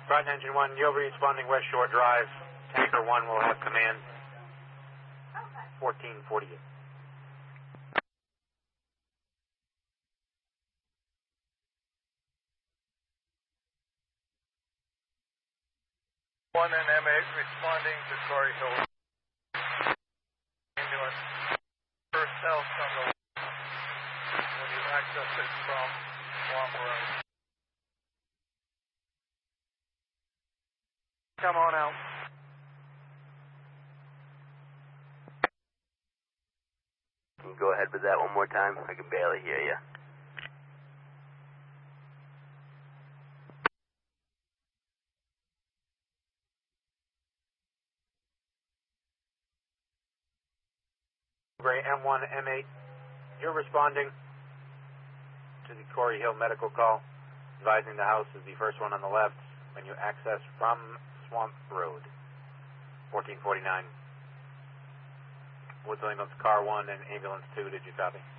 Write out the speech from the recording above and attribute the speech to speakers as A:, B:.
A: Brighton Engine 1, you'll be responding West Shore Drive. Tanker 1 will have command. 1448.
B: One and M8 responding to Corey Hill. Ambulance. First house on the left when you access it from Swamp Road. Come on out.
C: Can you go ahead with that one more time? I can barely hear you.
A: Gray M1, M8, you're responding to the Corey Hill medical call, advising the house is the first one on the left when you access from Swamp Road. 1449. Woods Ambulance Car 1 and Ambulance 2, did you copy?